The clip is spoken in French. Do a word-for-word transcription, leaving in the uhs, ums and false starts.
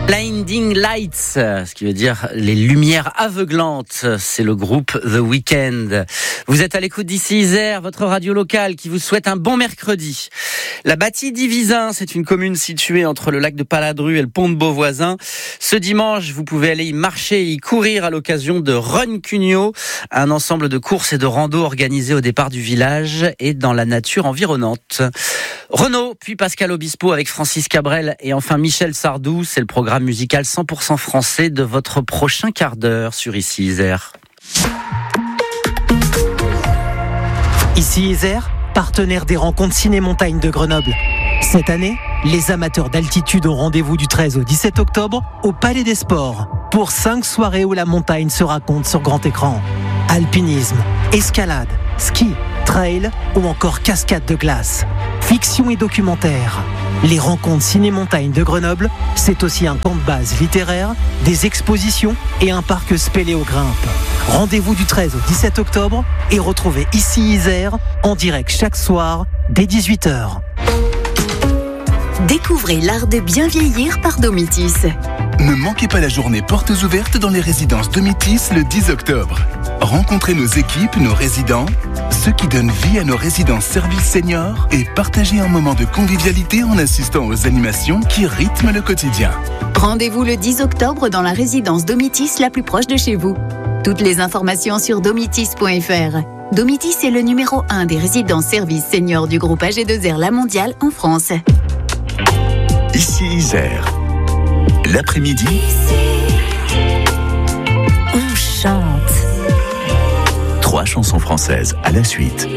Blinding Lights, ce qui veut dire les lumières aveuglantes, c'est le groupe The Weeknd. Vous êtes à l'écoute d'ici Isère, votre radio locale qui vous souhaite un bon mercredi. La Bâtie-Divisin, c'est une commune située entre le lac de Paladru et le pont de Beauvoisin. Ce dimanche, vous pouvez aller y marcher et y courir à l'occasion de Run Cugno, un ensemble de courses et de randos organisés au départ du village et dans la nature environnante. Renaud, puis Pascal Obispo avec Francis Cabrel et enfin Michel Sardou, c'est le programme musical cent pour cent français de votre prochain quart d'heure sur Ici Isère. Ici Isère, partenaire des rencontres Ciné-Montagne de Grenoble. Cette année, les amateurs d'altitude ont rendez-vous du treize au dix-sept octobre au Palais des Sports pour cinq soirées où la montagne se raconte sur grand écran. Alpinisme, escalade, ski, trail ou encore cascade de glace. Fiction et documentaire. Les rencontres Ciné-Montagne de Grenoble, c'est aussi un camp de base littéraire, des expositions et un parc spéléo-grimpe. Rendez-vous du treize au dix-sept octobre et retrouvez Ici Isère en direct chaque soir dès dix-huit heures. Découvrez l'art de bien vieillir par Domitis. Ne manquez pas la journée portes ouvertes dans les résidences Domitis le dix octobre. Rencontrez nos équipes, nos résidents, ceux qui donnent vie à nos résidences services seniors et partagez un moment de convivialité en assistant aux animations qui rythment le quotidien. Rendez-vous le dix octobre dans la résidence Domitis la plus proche de chez vous. Toutes les informations sur domitis point f r. Domitis est le numéro un des résidences services seniors du groupe A G deux R La Mondiale en France. Ici Isère. L'après-midi, on chante. trois chansons françaises à la suite.